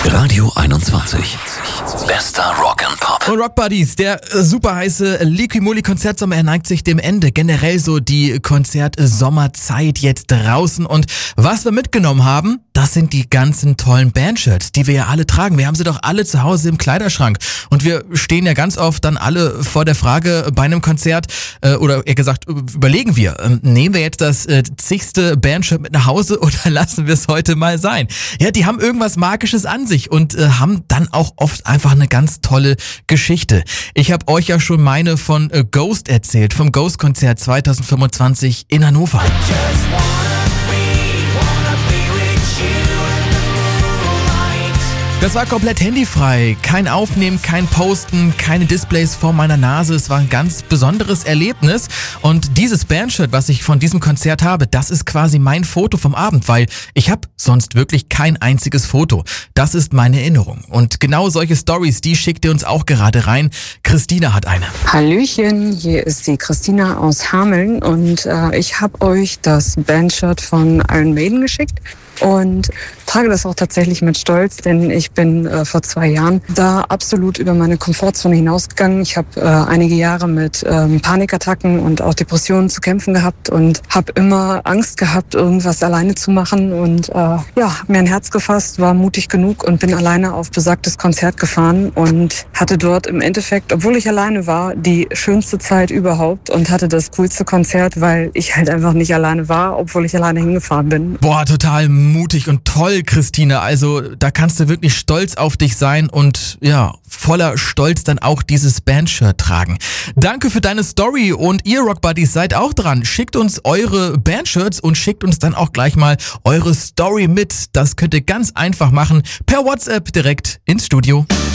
Radio 21. Bester Rock and Pop. Und Rock Buddies, der super heiße Liqui-Moly-Konzertsommer, er neigt sich dem Ende. Generell so die Konzert-Sommerzeit jetzt draußen. Und was wir mitgenommen haben, das sind die ganzen tollen Bandshirts, die wir ja alle tragen. Wir haben sie doch alle zu Hause im Kleiderschrank. Und wir stehen ja ganz oft dann alle vor der Frage bei einem Konzert, oder eher gesagt, überlegen wir, nehmen wir jetzt das zigste Bandshirt mit nach Hause oder lassen wir es heute mal sein? Ja, die haben irgendwas Magisches an sich und haben dann auch oft einfach eine ganz tolle Geschichte. Ich habe euch ja schon meine von Ghost erzählt, vom Ghost-Konzert 2025 in Hannover. Das war komplett handyfrei, kein Aufnehmen, kein Posten, keine Displays vor meiner Nase. Es war ein ganz besonderes Erlebnis und dieses Bandshirt, was ich von diesem Konzert habe, das ist quasi mein Foto vom Abend, weil ich habe sonst wirklich kein einziges Foto. Das ist meine Erinnerung und genau solche Stories, die schickt ihr uns auch gerade rein. Christina hat eine. Hallöchen, hier ist die Christina aus Hameln und ich habe euch das Bandshirt von Iron Maiden geschickt. Und trage das auch tatsächlich mit Stolz, denn ich bin vor 2 Jahren da absolut über meine Komfortzone hinausgegangen. Ich habe einige Jahre mit Panikattacken und auch Depressionen zu kämpfen gehabt und habe immer Angst gehabt, irgendwas alleine zu machen. Und habe mir ein Herz gefasst, war mutig genug und bin alleine auf besagtes Konzert gefahren und hatte dort im Endeffekt, obwohl ich alleine war, die schönste Zeit überhaupt und hatte das coolste Konzert, weil ich halt einfach nicht alleine war, obwohl ich alleine hingefahren bin. Boah, total mutig und toll, Christine. Also da kannst du wirklich stolz auf dich sein und ja, voller Stolz dann auch dieses Bandshirt tragen. Danke für deine Story und ihr Rock Buddies seid auch dran. Schickt uns eure Bandshirts und schickt uns dann auch gleich mal eure Story mit. Das könnt ihr ganz einfach machen per WhatsApp direkt ins Studio.